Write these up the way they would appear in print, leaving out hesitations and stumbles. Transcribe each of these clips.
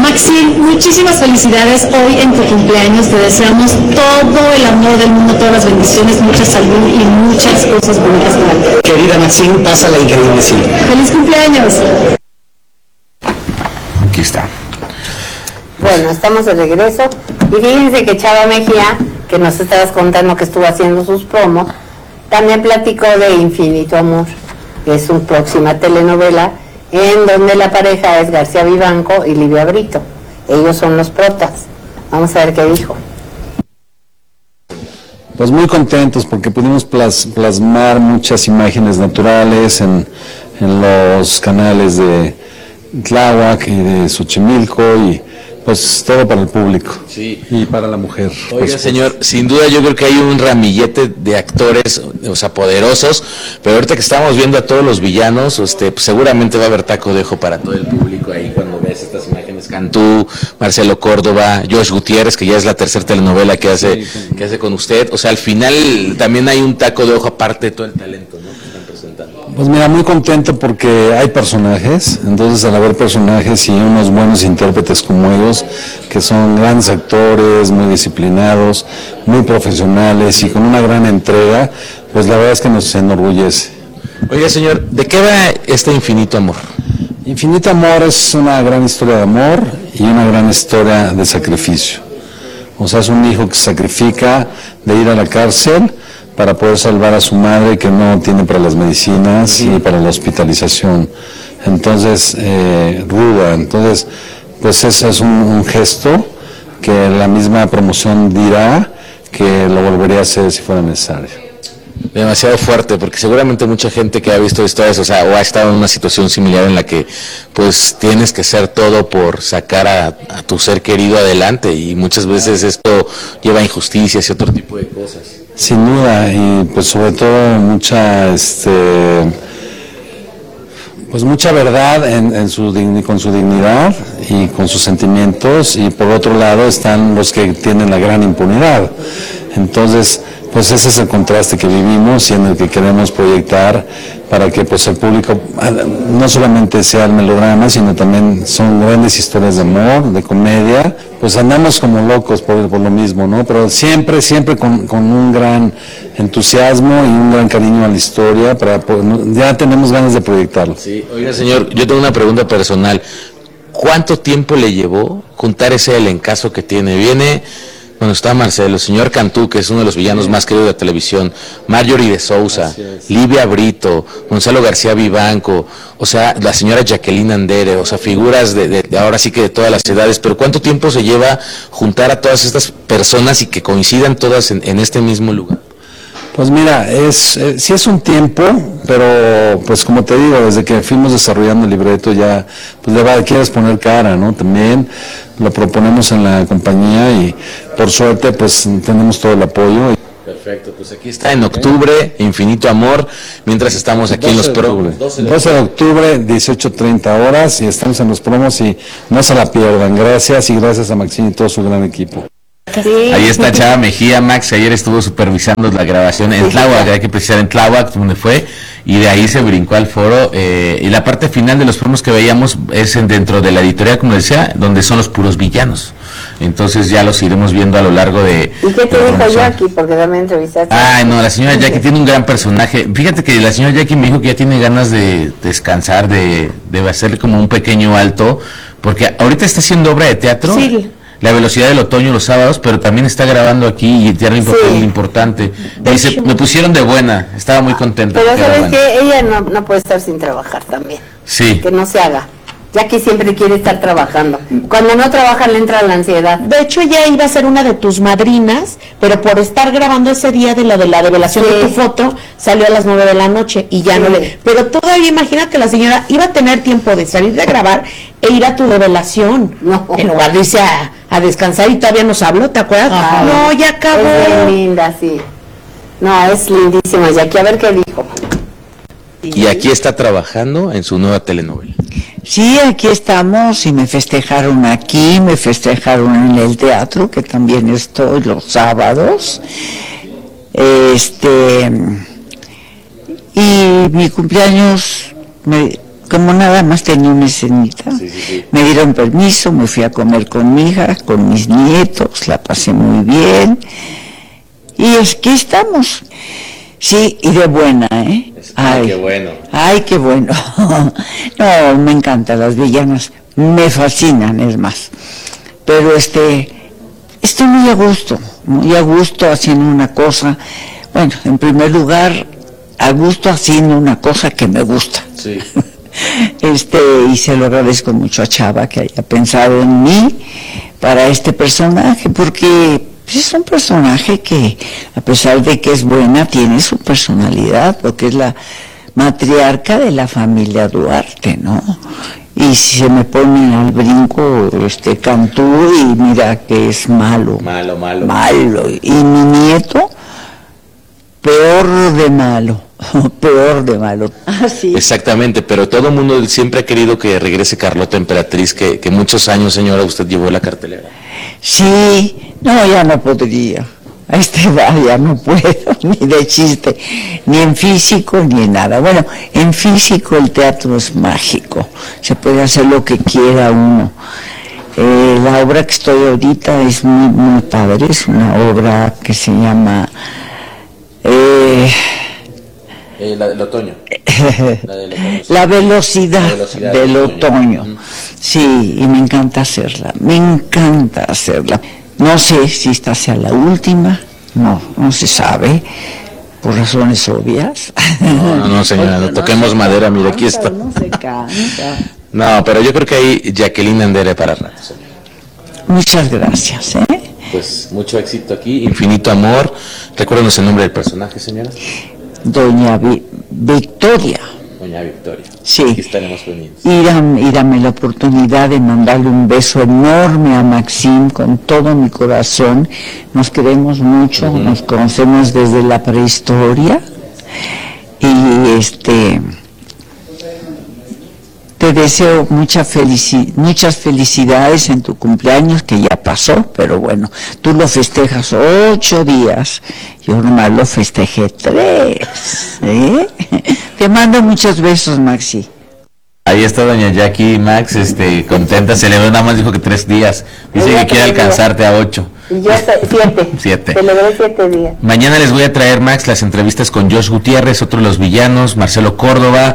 Maxine, muchísimas felicidades hoy en tu cumpleaños. Te deseamos todo el amor del mundo, todas las bendiciones, mucha salud y muchas cosas bonitas para ti. Querida Maxine, pásala increíble, sí. ¡Feliz cumpleaños! Aquí está. Bueno, estamos de regreso y fíjense que Chava Mejía, que nos estabas contando que estuvo haciendo sus promos, también platicó de Infinito Amor, que es su próxima telenovela en donde la pareja es García Vivanco y Livia Brito. Ellos son los protas. Vamos a ver qué dijo. Pues muy contentos porque pudimos plasmar muchas imágenes naturales en los canales de Tláhuac y de Xochimilco y pues todo para el público, sí, y para la mujer. Oiga, señor, sin duda yo creo que hay un ramillete de actores, o sea, poderosos, pero ahorita que estamos viendo a todos los villanos, pues seguramente va a haber taco de ojo para todo el público ahí cuando veas estas imágenes. Cantú, Marcelo Córdoba, Josh Gutiérrez, que ya es la tercera telenovela que hace con usted. O sea, al final también hay un taco de ojo aparte de todo el talento, ¿no?, que están presentando. Pues mira, muy contento porque hay personajes, entonces al haber personajes y unos buenos intérpretes como ellos, que son grandes actores, muy disciplinados, muy profesionales y con una gran entrega, pues la verdad es que nos enorgullece. Oiga, señor, ¿de qué va este Infinito Amor? Infinito Amor es una gran historia de amor y una gran historia de sacrificio. O sea, es un hijo que se sacrifica de ir a la cárcel para poder salvar a su madre que no tiene para las medicinas y para la hospitalización. Entonces, ruda. Entonces, pues ese es un gesto que la misma promoción dirá que lo volvería a hacer si fuera necesario. Demasiado fuerte, porque seguramente mucha gente que ha visto historias, o sea, o ha estado en una situación similar en la que pues tienes que hacer todo por sacar a tu ser querido adelante, y muchas veces esto lleva a injusticias y otro tipo de cosas. Sin duda, y pues sobre todo mucha verdad con su dignidad y con sus sentimientos, y por otro lado están los que tienen la gran impunidad. Entonces, pues ese es el contraste que vivimos y en el que queremos proyectar para que pues el público no solamente sea el melodrama, sino también son grandes historias de amor, de comedia. Pues andamos como locos por lo mismo, ¿no? Pero siempre con un gran entusiasmo y un gran cariño a la historia, ya tenemos ganas de proyectarlo. Sí, oiga, señor, yo tengo una pregunta personal. ¿Cuánto tiempo le llevó juntar ese elencazo que tiene? Bueno, está Marcelo, señor Cantú, que es uno de los villanos más queridos de la televisión, Marjorie de Sousa, Livia Brito, Gonzalo García Vivanco, o sea, la señora Jacqueline Andere, o sea, figuras de ahora sí que de todas las edades, pero ¿cuánto tiempo se lleva juntar a todas estas personas y que coincidan todas en este mismo lugar? Pues mira, sí es un tiempo, pero pues como te digo, desde que fuimos desarrollando el libreto ya, pues quieres poner cara, ¿no? También lo proponemos en la compañía y por suerte pues tenemos todo el apoyo. Perfecto, pues aquí está en octubre, Infinito Amor, mientras estamos aquí en los promos. 12 de octubre, 18:30 horas, y estamos en los promos y no se la pierdan. Gracias, y gracias a Maxine y todo su gran equipo. Sí. Ahí está Chava Mejía, Max, ayer estuvo supervisando la grabación en Tláhuac, hay que precisar en Tláhuac, donde fue, y de ahí se brincó al foro, y la parte final de los promos que veíamos es dentro de la editorial, como decía, donde son los puros villanos. Entonces ya los iremos viendo a lo largo de... ¿Y qué te dijo Jackie? Porque también entrevistaste. Ay, no, la señora Jackie tiene un gran personaje. Fíjate que la señora Jackie me dijo que ya tiene ganas de descansar, de hacer como un pequeño alto, porque ahorita está haciendo obra de teatro. Sí. La Velocidad del Otoño los sábados, pero también está grabando aquí y tiene un papel importante. Me dice, me pusieron de buena, estaba muy contenta. Pero sabes que ella no puede estar sin trabajar también. Sí. Que no se haga. Jackie siempre quiere estar trabajando. Cuando no trabaja le entra la ansiedad. De hecho, ella iba a ser una de tus madrinas, pero por estar grabando ese día de la revelación de tu foto, salió a las 9 de la noche y ya no le... Pero todavía imagínate, la señora iba a tener tiempo de salir de grabar e ir a tu revelación. No. En lugar de irse a descansar, y todavía nos habló, ¿te acuerdas? Ajá. No, ya acabó. Es bien linda, sí. No, es lindísima Jackie. A ver qué dijo. Y aquí está trabajando en su nueva telenovela. Sí, aquí estamos y me festejaron aquí, me festejaron en el teatro, que también estoy los sábados. Y mi cumpleaños como nada más tenía una escenita, me dieron permiso, me fui a comer con mi hija, con mis nietos, la pasé muy bien, y es que estamos. Sí, y de buena, ¿eh? Ay, qué bueno. Ay, qué bueno. No, me encantan las villanas, me fascinan, es más. Pero estoy muy a gusto haciendo una cosa. Bueno, en primer lugar, a gusto haciendo una cosa que me gusta. Sí. Y se lo agradezco mucho a Chava que haya pensado en mí para este personaje, porque es un personaje que, a pesar de que es buena, tiene su personalidad, porque es la matriarca de la familia Duarte, ¿no? Y si se me pone al brinco Cantú, y mira que es malo. Malo. Y mi nieto, peor de malo. Sí. Exactamente, pero todo el mundo siempre ha querido que regrese Carlota Emperatriz, que muchos años, señora, usted llevó la cartelera. Sí, no, ya no podría. A esta edad ya no puedo, ni de chiste, ni en físico, ni en nada. Bueno, en físico el teatro es mágico, se puede hacer lo que quiera uno. La obra que estoy ahorita es muy, muy padre, es una obra que se llama... la del otoño. La velocidad del otoño. Sí, y me encanta hacerla. No sé si esta sea la última, no se sabe, por razones obvias. No, señora, no toquemos madera, mire, aquí está. No se cansa. No, pero yo creo que hay Jacqueline Andere para rato, señora. Muchas gracias, Pues mucho éxito aquí, infinito amor. Recuérdanos el nombre del personaje, señora. Doña Victoria. Doña Victoria. Sí. Aquí estaremos pendientes. Y dame la oportunidad de mandarle un beso enorme a Maxim con todo mi corazón. Nos queremos mucho, nos conocemos desde la prehistoria. Y te deseo muchas felicidades en tu cumpleaños, que ya pasó, pero bueno, tú lo festejas 8 días, yo nomás lo festejé 3, Te mando muchos besos, Maxi. Ahí está doña Jackie, Max, contenta, celebró, nada más dijo que 3 días, dice que quiere alcanzarte a 8. Y yo 7. Celebré 7 días. Mañana les voy a traer, Max, las entrevistas con Josh Gutiérrez, otro de los villanos, Marcelo Córdoba,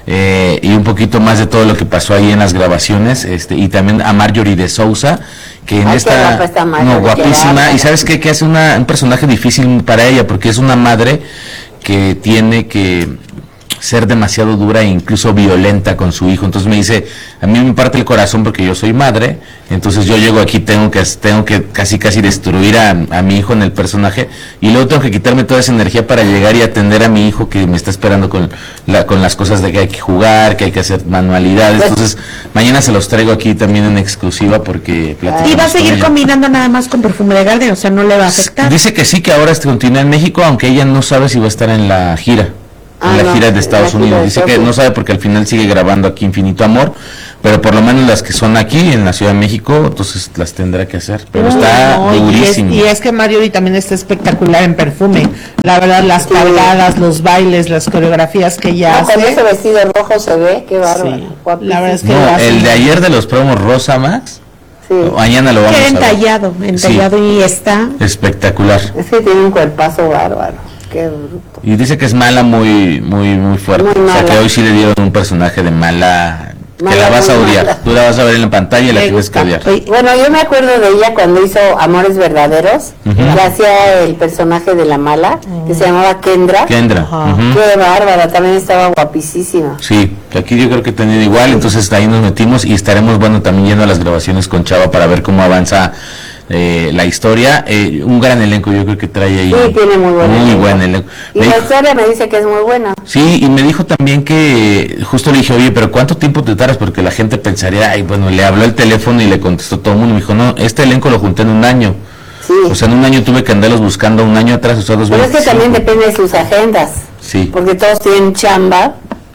y un poquito más de todo lo que pasó ahí en las grabaciones, y también a Marjorie de Sousa, que en guapísima, y ¿sabes qué? Que hace un personaje difícil para ella, porque es una madre que tiene que ser demasiado dura e incluso violenta con su hijo. Entonces me dice, a mí me parte el corazón porque yo soy madre, entonces yo llego aquí, tengo que casi destruir a mi hijo en el personaje, y luego tengo que quitarme toda esa energía para llegar y atender a mi hijo que me está esperando con las cosas de que hay que jugar, que hay que hacer manualidades. Entonces mañana se los traigo aquí también en exclusiva, porque y va a seguir combinando nada más con Perfume de Garden, o sea, no le va a afectar. Dice que sí, que ahora continúa en México, aunque ella no sabe si va a estar en la gira. Gira de Estados Unidos. Dice que no sabe porque al final sigue grabando aquí Infinito Amor, pero por lo menos las que son aquí en la Ciudad de México, entonces las tendrá que hacer. Pero está durísimo. Y es que Marjorie también está espectacular en Perfume. La verdad, las cargadas, los bailes, las coreografías que ella hace. Con ese vestido rojo se ve, qué bárbaro. Sí. La verdad es que el de ayer de los promos rosa, Max. Sí. Mañana lo vamos a ver. Entallado y está espectacular. Es que tiene un cuerpazo bárbaro. Qué bruto. Y dice que es mala muy fuerte. Muy o sea, que hoy sí le dieron un personaje de mala, que la vas a odiar. Mala. Tú la vas a ver en la pantalla y la tienes que odiar. Bueno, yo me acuerdo de ella cuando hizo Amores Verdaderos, que hacía el personaje de la mala, que se llamaba Kendra. Qué bárbara, también estaba guapísima. Sí, aquí yo creo que tenía igual, entonces ahí nos metimos y estaremos, también yendo a las grabaciones con Chava para ver cómo avanza la historia. Un gran elenco yo creo que trae ahí. Sí, tiene muy buen elenco. Y la historia me dice que es muy buena. Sí, y me dijo también que, justo le dije, oye, pero ¿cuánto tiempo te tardas? Porque la gente pensaría, le habló el teléfono y le contestó todo el mundo. Me dijo, no, este elenco lo junté en 1 año. Sí. O sea, en 1 año tuve que andarlos buscando, 1 año atrás, pero es que también depende de sus agendas. Sí. Porque todos tienen chamba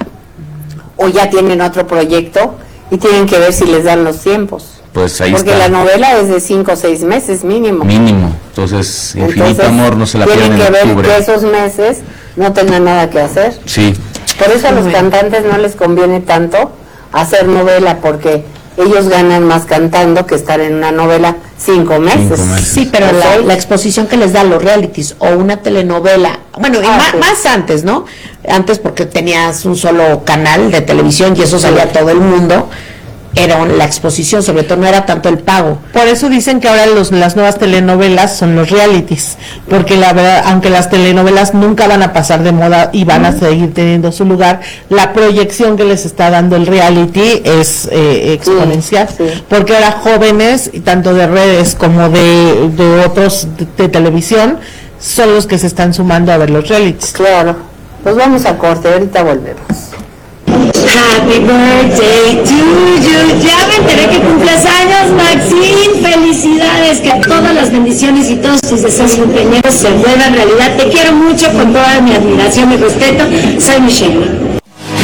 o ya tienen otro proyecto y tienen que ver si les dan los tiempos. Pues ahí porque está. La novela es de 5 o 6 meses mínimo. Entonces Infinito Amor no se la pierden en octubre. Tienen que ver que esos meses no tengan nada que hacer. Sí. Por eso a los cantantes no les conviene tanto hacer novela, porque ellos ganan más cantando que estar en una novela 5 meses. Sí, pero la exposición que les da los realities o una telenovela, bueno, más antes, ¿no? Antes porque tenías un solo canal de televisión y eso salía a todo el mundo. Era la exposición, sobre todo no era tanto el pago. Por eso dicen que ahora las nuevas telenovelas son los realities, porque la verdad, aunque las telenovelas nunca van a pasar de moda y van a seguir teniendo su lugar, la proyección que les está dando el reality es exponencial, porque ahora jóvenes, tanto de redes como de otros de televisión, son los que se están sumando a ver los realities. Claro, pues vamos a corte, ahorita volvemos. Happy birthday to you. Ya me enteré que cumples años, Maxine. Felicidades, que todas las bendiciones y todos tus deseos cumpleaños se vuelvan realidad. Te quiero mucho, con toda mi admiración y respeto. Soy Michelle.